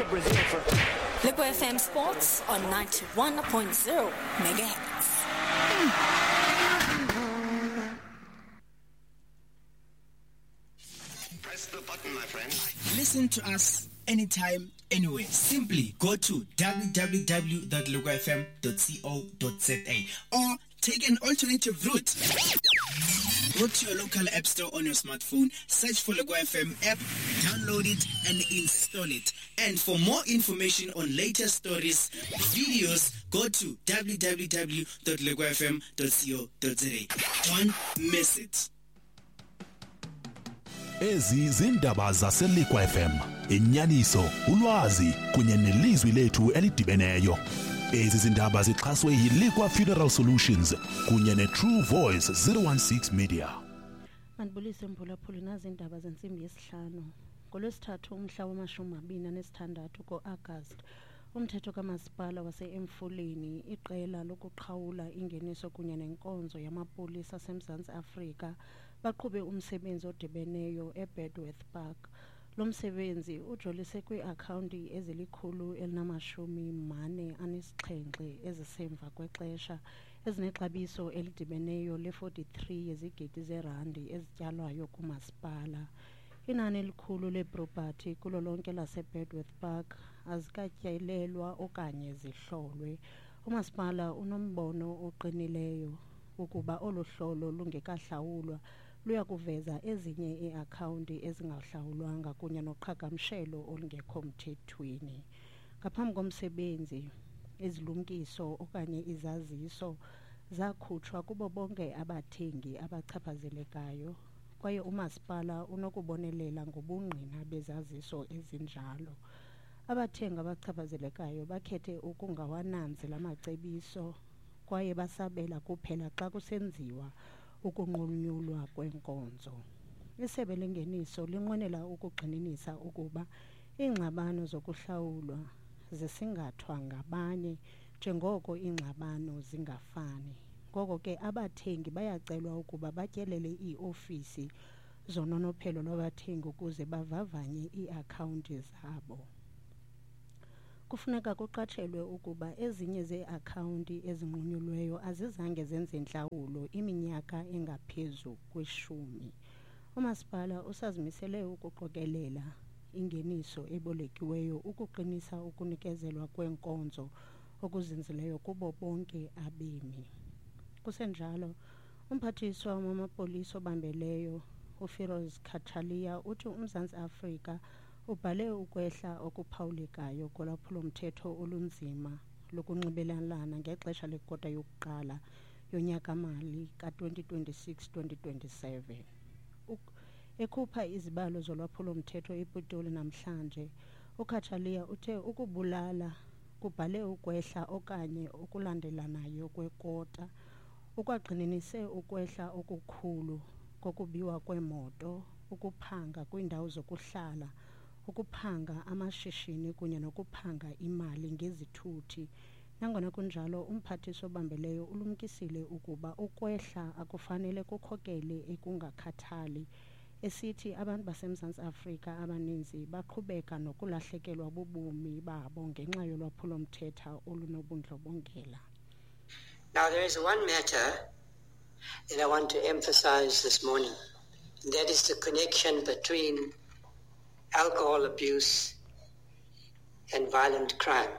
Brazil for. Liquid FM Sports on 91.0 megahertz. Press the button, my friend. Listen to us anytime, anywhere. Simply go to www.lugofm.co.za or take an alternative route. Go to your local app store on your smartphone, search for Lugwa FM app, download it and install it. And for more information on latest stories, videos, go to www.lugofm.co.za. Don't miss it. Ezi zindaba zaseLiqwa FM, inyaniso, ulwazi kunye nelizwi lethu elidibeneyo. Ezi zindaba zixhaswe yiLiqwa Funeral Solutions kunye neTrue Voice 016 Media. Mandibulise mphulaphuli nazi indaba zensimbi yesihlanu. Ngolwesithathu umhla wama-26 ku-August, umthetho kamasipala wase-Emfuleni, iqela lokuqhawula ingeniso kunye nenkonzo yamapolisa aseMzantsi Afrika baqhube umsebenzi odibeneyo eBedworth Park. Lo msebenzi ujolise kwi-akhawunti ezili-147 ezisemva kwexesha ezinexabiso elidibeneyo le-43 yezigidi zerandi ezityalwayo kumasipala. Inani elikhulu leproperty kulo lonke laseBedworth Park azikatyelelwa okanye zihlolwe. Umasipala unombono oqinileyo ukuba olu hlolo lungekahlawulwa luya kuveza ezinye ii-akhawunti ezingahlawulwanga kunye noqhagamshelo olungekho mthethweni. Ngaphambi komsebenzi, izilumkiso okanye izaziso zakhutshwa kubo bonke abathengi abachaphazelekayo, kwaye umasipala unokubonelela ngobungqina bezaziso ezinjalo. Abathengi abachaphazelekayo bakhethe ukungawananzi la macebiso kwaye basabela kuphela xa kusenziwa ukunqunyulwa kwenkonzo. Isebe lengeniso linqwenela ukugxininisa ukuba iingxabano zokuhlawulwa zisingathwa ngabanye njengoko iingxabano zingafani. Ngoko ke abathengi bayacelwa ukuba batyelele ii-ofisi zononophelo lwabathengi ukuze bavavanye ii-akhawunti zabo. Kufuneka kuqatshelwe ukuba ezinye zee-akhawunti ezinqunyulweyo azizange zenze ntlawulo iminyaka engaphezu kwe-10. Umasipala usazimisele ukuqokelela ingeniso ebolekiweyo ukuqinisa ukunikezelwa kwenkonzo okuzinzileyo kubo bonke abemi. Kusenjalo, umphathiswa wamapolisa obambeleyo uFiroz Khataliya uthi uMzantsi Afrika ubhale ukwehla okuphawulekayo kolwaphulo-mthetho olunzima lokunxibelelana ngexesha lekota yokuqala yonyaka-mali ka-2026-2027. Ekhupha izibalo zolwaphulo-mthetho ePitoli namhlanje, uKhataliya uthe ukubulala kubhale ukwehla okanye ukulandelanayo kwekota. Ukwagxininise ukwehla okukhulu kokubiwa kweemoto, ukuphanga kwiindawo zokuhlala, ukuphanga amashishini kunye nokuphanga imali ngezithuthi. Nangona kunjalo, umphathiswa obambeleyo ulumkisile ukuba ukwehla akufanele kukhokele ekungakhathali, esithi abantu baseMzantsi Afrika abaninzi baqhubeka nokulahlekelwa bubomi babo ngenxa yolwaphulo-mthetho olunobundlobongela. Now, there is one matter that I want to emphasize this morning, and that is the connection between alcohol abuse and violent crime.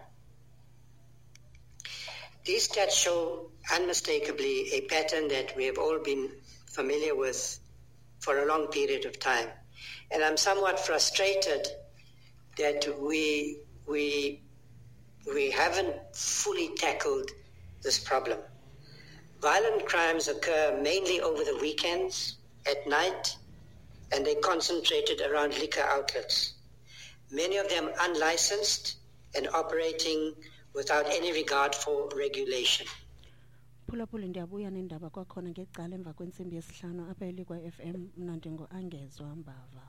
These stats show unmistakably a pattern that we have all been familiar with for a long period of time. And I'm somewhat frustrated that we haven't fully tackled this problem. Violent crimes occur mainly over the weekends, at night, and they're concentrated around liquor outlets. Many of them unlicensed and operating without any regard for regulation. Phulaphula ndiyabuya nendaba kwakhona ngecala emva kwentsimbi yesihlanu apha eLiqwa FM. Mna ndingo-Angezwa Mbava.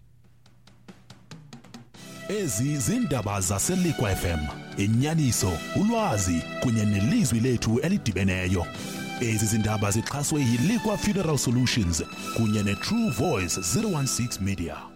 Ezi zindaba zaseLiqwa FM, inyaniso, ulwazi kunye nelizwi lethu elidibeneyo. Ezi zindaba zixhaswe yiLiqwa Funeral Solutions kunye neTrue Voice 016 Media.